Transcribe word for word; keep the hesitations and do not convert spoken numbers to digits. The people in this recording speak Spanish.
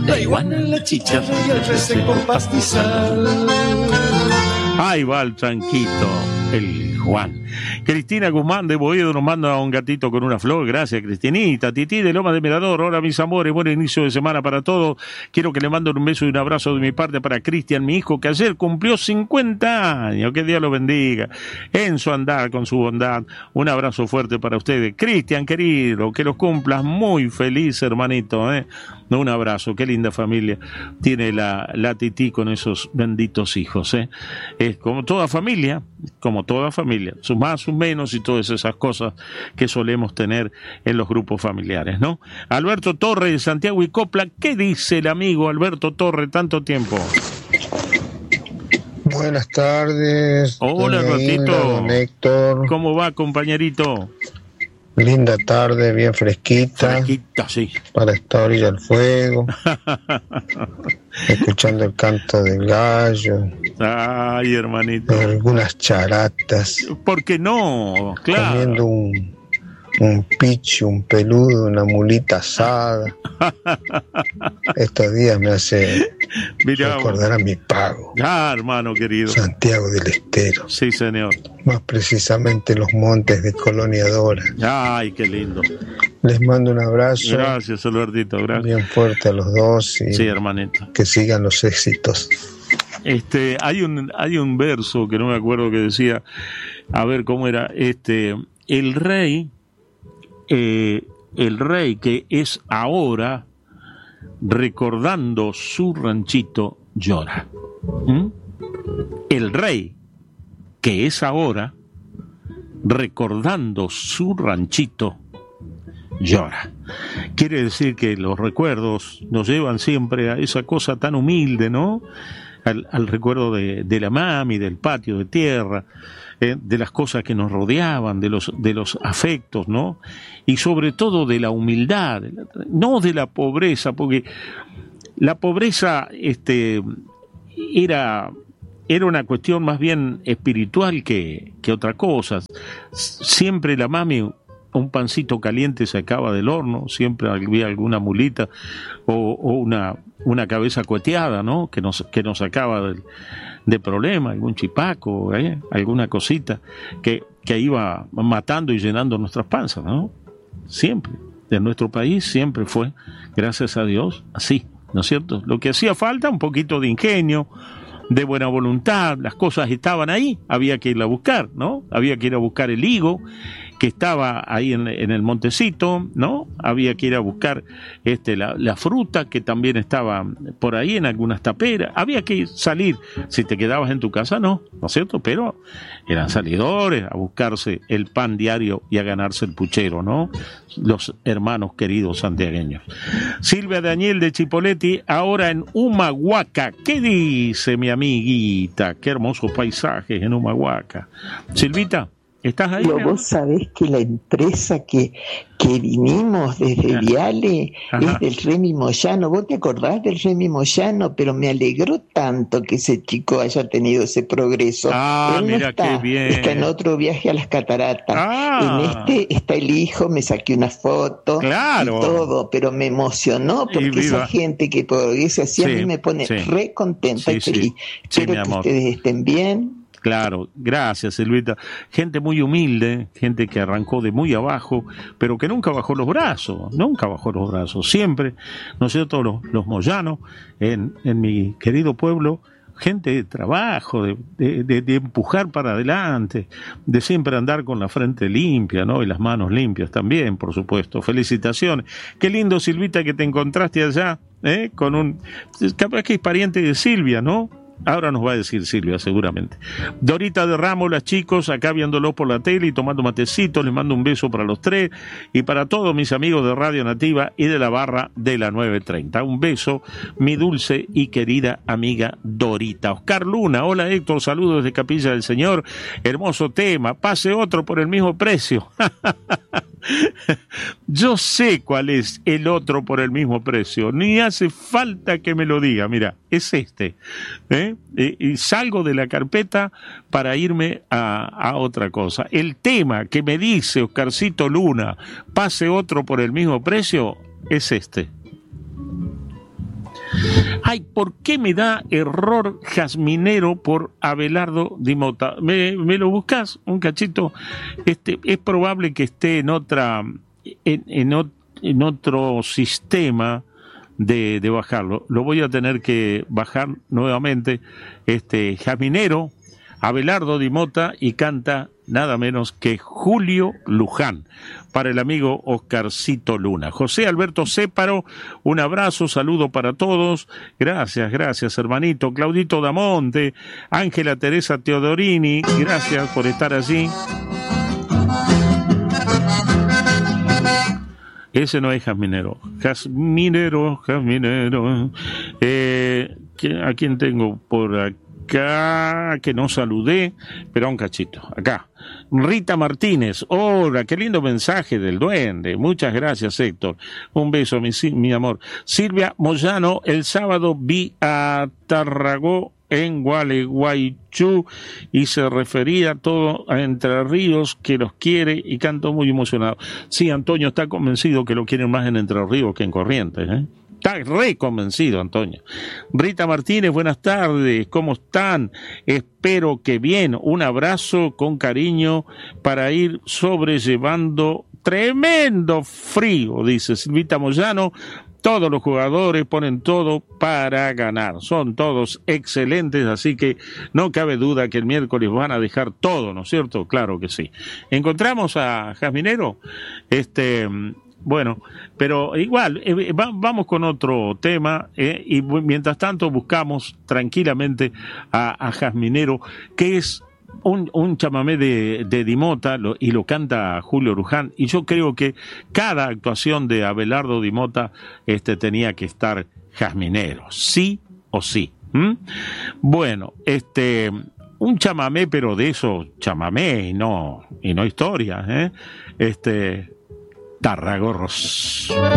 la iguana, la chicharra y el reseco pastizal. Ahí va el tranquito, el Juan. Cristina Guzmán de Boedo nos manda un gatito con una flor. Gracias, Cristinita. Titi de Loma de Mirador. Hola, mis amores. Buen inicio de semana para todos. Quiero que le manden un beso y un abrazo de mi parte para Cristian, mi hijo, que ayer cumplió cincuenta años. Que Dios lo bendiga en su andar, con su bondad. Un abrazo fuerte para ustedes. Cristian, querido, que los cumplas muy feliz, hermanito, ¿eh? Un abrazo. Qué linda familia tiene la, la Titi con esos benditos hijos, ¿eh? Es como toda familia, como toda familia. Sus más, sus menos y todas esas cosas que solemos tener en los grupos familiares, ¿no? Alberto Torre de Santiago y Copla. ¿Qué dice el amigo Alberto Torre? Tanto tiempo. Buenas tardes. Hola, Gatito. Héctor. ¿Cómo va, compañerito? Linda tarde, bien fresquita. Fresquita, sí. Para esta orilla del fuego. Escuchando el canto del gallo. Ay, hermanito. Algunas charatas. ¿Por qué no? Claro. Comiendo un, un picho, un peludo, una mulita asada. Estos días me hace Mirá, recordar a mi pago. Ah, hermano querido. Santiago del Estero. Sí, señor. Más precisamente los montes de Colonia Dora. Ay, qué lindo. Les mando un abrazo. Gracias, Albertito, gracias. Bien fuerte a los dos. Y sí, hermanito. Que sigan los éxitos. Este, hay un, hay un verso que no me acuerdo que decía, a ver cómo era, este, el rey, eh, el rey que es ahora, recordando su ranchito, llora. ¿Mm? El rey que es ahora, recordando su ranchito, llora. Quiere decir que los recuerdos nos llevan siempre a esa cosa tan humilde, ¿no? Al, al recuerdo de, de la mami, del patio de tierra, eh, de las cosas que nos rodeaban, de los, de los afectos, ¿no? Y sobre todo de la humildad, de la, no de la pobreza, porque la pobreza este, era, era una cuestión más bien espiritual que, que otra cosa. Siempre la mami, un pancito caliente sacaba del horno, siempre había alguna mulita o, o una, una cabeza cueteada, ¿no? Que nos, que nos sacaba del, de problema, algún chipaco, ¿eh? Alguna cosita que, que iba matando y llenando nuestras panzas, ¿no? Siempre, en nuestro país siempre fue, gracias a Dios, así, ¿no es cierto? Lo que hacía falta, un poquito de ingenio, de buena voluntad, las cosas estaban ahí, había que ir a buscar, ¿no? Había que ir a buscar el higo, que estaba ahí en, en el montecito, ¿no? Había que ir a buscar este, la, la fruta que también estaba por ahí en algunas taperas. Había que ir, salir. Si te quedabas en tu casa, no, ¿no es cierto? Pero eran salidores a buscarse el pan diario y a ganarse el puchero, ¿no? Los hermanos queridos santiagueños. Silvia Daniel de Chipoleti, ahora en Humahuaca. ¿Qué dice mi amiguita? Qué hermosos paisajes en Humahuaca. Silvita, ¿estás ahí? Pero vos sabés que la empresa que, que vinimos desde Viale es del Remy Moyano. ¿Vos te acordás del Remy Moyano? Pero me alegró tanto que ese chico haya tenido ese progreso. Ah, Él no mira está, qué bien. está en otro viaje a las cataratas. Ah. En este está el hijo, me saqué una foto Claro. y todo, pero me emocionó porque esa gente que progresa así sí, a mí me pone sí. re contenta Sí, y feliz. sí. Sí, Espero mi que amor. ustedes estén bien. Claro, gracias Silvita. Gente muy humilde, gente que arrancó de muy abajo, pero que nunca bajó los brazos, nunca bajó los brazos, siempre, ¿no es cierto? Los, los moyanos, en, en mi querido pueblo, gente de trabajo, de, de, de, de empujar para adelante, de siempre andar con la frente limpia, ¿no? Y las manos limpias también, por supuesto. Felicitaciones. Qué lindo, Silvita, que te encontraste allá, ¿eh? Con un... capaz que es pariente de Silvia, ¿no? Ahora nos va a decir Silvia, seguramente. Dorita de Ramos, las chicos, acá viéndolo por la tele y tomando matecito, les mando un beso para los tres y para todos mis amigos de Radio Nativa y de la barra de la nueve treinta. Un beso, mi dulce y querida amiga Dorita. Oscar Luna, hola Héctor, saludos desde Capilla del Señor. Hermoso tema, pase otro por el mismo precio. Yo sé cuál es el otro por el mismo precio, ni hace falta que me lo diga. Mira, es este, ¿eh? Y, y salgo de la carpeta para irme a, a otra cosa. El tema que me dice Oscarcito Luna, pase otro por el mismo precio, es este. Ay, ¿por qué me da error Jazminero por Abelardo Di Mota? ¿Me, me lo buscas un cachito? Este, es probable que esté en otra, en, en, en otro sistema de, de bajarlo. Lo voy a tener que bajar nuevamente. Este, Jazminero, Abelardo Di Mota, y canta nada menos que Julio Luján, para el amigo Oscarcito Luna. José Alberto Céparo, un abrazo, saludo para todos. Gracias, gracias, hermanito. Claudito Damonte, Ángela Teresa Teodorini, gracias por estar allí. Ese no es Jazminero. Jazminero, Jazminero. Eh, ¿A quién tengo por aquí? Acá, que no saludé, pero un cachito, acá. Rita Martínez, hola, qué lindo mensaje del duende, muchas gracias, Héctor, un beso, mi, mi amor. Silvia Moyano, el sábado vi a Tarragó en Gualeguaychú y se refería todo a Entre Ríos, que los quiere, y cantó muy emocionado. Sí, Antonio está convencido que lo quieren más en Entre Ríos que en Corrientes, ¿eh? Está re convencido, Antonio. Rita Martínez, buenas tardes, ¿cómo están? Espero que bien. Un abrazo con cariño para ir sobrellevando tremendo frío, dice Silvita Moyano. Todos los jugadores ponen todo para ganar. Son todos excelentes, así que no cabe duda que el miércoles van a dejar todo, ¿no es cierto? Claro que sí. Encontramos a Jazminero, este... Bueno, pero igual, eh, va, vamos con otro tema, eh, y mientras tanto buscamos tranquilamente a, a Jazminero, que es un, un chamamé de, de Di Mota, lo, y lo canta Julio Luján, y yo creo que cada actuación de Abelardo Di Mota este, tenía que estar Jazminero, sí o sí. ¿Mm? Bueno, este... un chamamé, pero de eso, chamamé y no, y no historia, ¿eh? Este... Tarragorros.